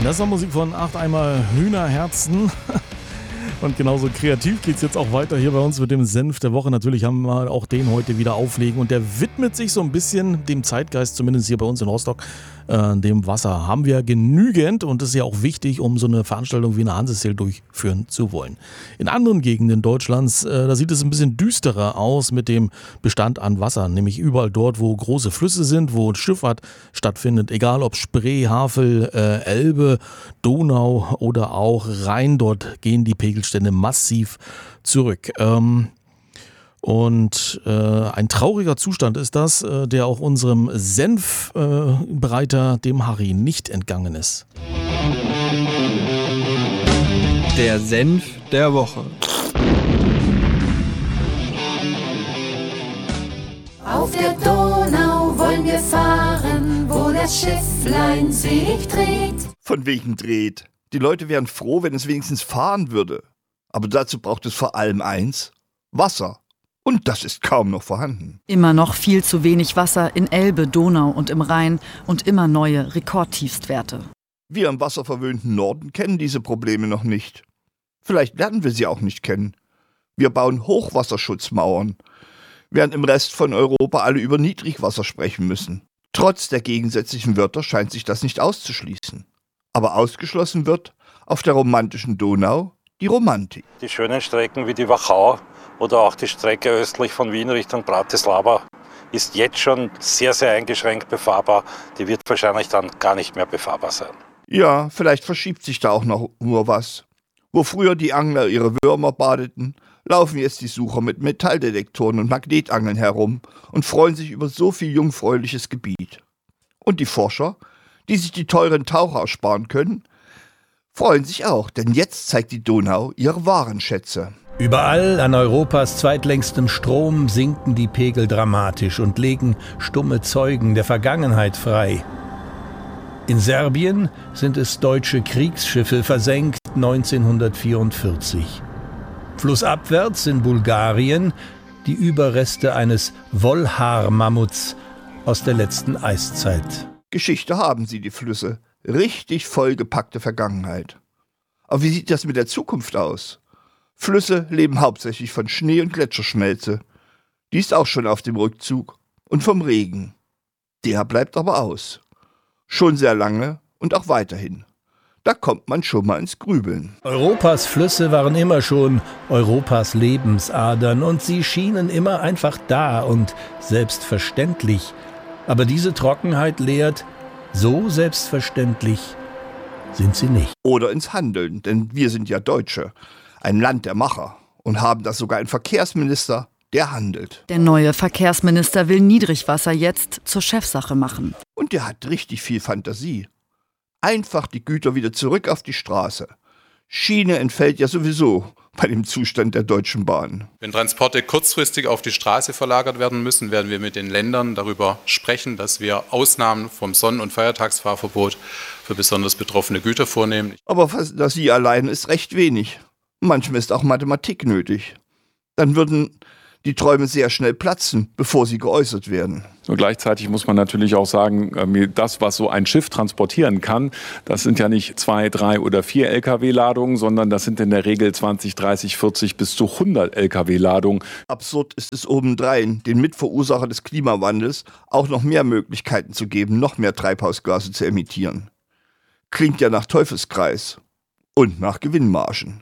Das war Musik von 8 Eimer Hühnerherzen. Und genauso kreativ geht es jetzt auch weiter hier bei uns mit dem Senf der Woche. Natürlich haben wir auch den heute wieder auflegen und der widmet sich so ein bisschen dem Zeitgeist, zumindest hier bei uns in Rostock, dem Wasser. Haben wir genügend und das ist ja auch wichtig, um so eine Veranstaltung wie eine Hanseseel durchführen zu wollen. In anderen Gegenden Deutschlands, da sieht es ein bisschen düsterer aus mit dem Bestand an Wasser, nämlich überall dort, wo große Flüsse sind, wo Schifffahrt stattfindet, egal ob Spree, Havel, Elbe, Donau oder auch Rhein, dort gehen die Pegelstände massiv zurück. Und ein trauriger Zustand ist das, der auch unserem Senfbereiter, dem Harry, nicht entgangen ist. Der Senf der Woche. Auf der Donau wollen wir fahren, wo das Schifflein sich dreht. Von wegen dreht. Die Leute wären froh, wenn es wenigstens fahren würde. Aber dazu braucht es vor allem eins: Wasser. Und das ist kaum noch vorhanden. Immer noch viel zu wenig Wasser in Elbe, Donau und im Rhein und immer neue Rekordtiefstwerte. Wir im wasserverwöhnten Norden kennen diese Probleme noch nicht. Vielleicht lernen wir sie auch nicht kennen. Wir bauen Hochwasserschutzmauern, während im Rest von Europa alle über Niedrigwasser sprechen müssen. Trotz der gegensätzlichen Wörter scheint sich das nicht auszuschließen. Aber ausgeschlossen wird auf der romantischen Donau die Romantik. Die schönen Strecken wie die Wachau oder auch die Strecke östlich von Wien Richtung Bratislava ist jetzt schon sehr, sehr eingeschränkt befahrbar. Die wird wahrscheinlich dann gar nicht mehr befahrbar sein. Ja, vielleicht verschiebt sich da auch noch nur was. Wo früher die Angler ihre Würmer badeten, laufen jetzt die Sucher mit Metalldetektoren und Magnetangeln herum und freuen sich über so viel jungfräuliches Gebiet. Und die Forscher, die sich die teuren Taucher ersparen können, freuen sich auch, denn jetzt zeigt die Donau ihre wahren Schätze. Überall an Europas zweitlängstem Strom sinken die Pegel dramatisch und legen stumme Zeugen der Vergangenheit frei. In Serbien sind es deutsche Kriegsschiffe versenkt 1944. Flussabwärts in Bulgarien die Überreste eines Wollhaar-Mammuts aus der letzten Eiszeit. Geschichte haben sie, die Flüsse. Richtig vollgepackte Vergangenheit. Aber wie sieht das mit der Zukunft aus? Flüsse leben hauptsächlich von Schnee und Gletscherschmelze. Die ist auch schon auf dem Rückzug. Und vom Regen. Der bleibt aber aus. Schon sehr lange und auch weiterhin. Da kommt man schon mal ins Grübeln. Europas Flüsse waren immer schon Europas Lebensadern und sie schienen immer einfach da und selbstverständlich. Aber diese Trockenheit lehrt, so selbstverständlich sind sie nicht. Oder ins Handeln, denn wir sind ja Deutsche, ein Land der Macher und haben da sogar einen Verkehrsminister, der handelt. Der neue Verkehrsminister will Niedrigwasser jetzt zur Chefsache machen. Und der hat richtig viel Fantasie. Einfach die Güter wieder zurück auf die Straße. Schiene entfällt ja sowieso bei dem Zustand der Deutschen Bahn. Wenn Transporte kurzfristig auf die Straße verlagert werden müssen, werden wir mit den Ländern darüber sprechen, dass wir Ausnahmen vom Sonn- und Feiertagsfahrverbot für besonders betroffene Güter vornehmen. Aber Fantasie allein ist recht wenig. Manchmal ist auch Mathematik nötig. Dann würden die Träume sehr schnell platzen, bevor sie geäußert werden. Und gleichzeitig muss man natürlich auch sagen, das, was so ein Schiff transportieren kann, das sind ja nicht 2, 3 oder 4 Lkw-Ladungen, sondern das sind in der Regel 20, 30, 40 bis zu 100 Lkw-Ladungen. Absurd ist es obendrein, den Mitverursacher des Klimawandels auch noch mehr Möglichkeiten zu geben, noch mehr Treibhausgase zu emittieren. Klingt ja nach Teufelskreis und nach Gewinnmargen.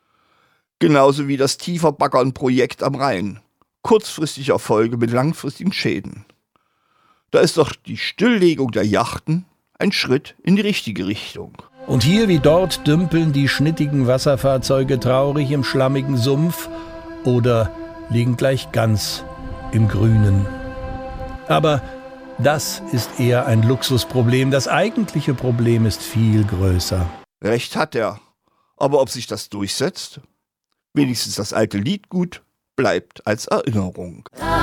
Genauso wie das Tieferbaggern-Projekt am Rhein. Kurzfristige Erfolge mit langfristigen Schäden. Da ist doch die Stilllegung der Yachten ein Schritt in die richtige Richtung. Und hier wie dort dümpeln die schnittigen Wasserfahrzeuge traurig im schlammigen Sumpf oder liegen gleich ganz im Grünen. Aber das ist eher ein Luxusproblem. Das eigentliche Problem ist viel größer. Recht hat er. Aber ob sich das durchsetzt? Wenigstens das alte Liedgut bleibt als Erinnerung.